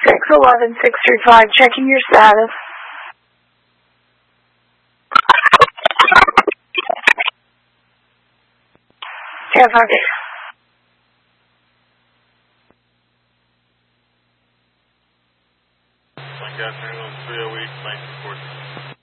611-635, checking your status. Yes, okay. Afternoon, 308, 1914.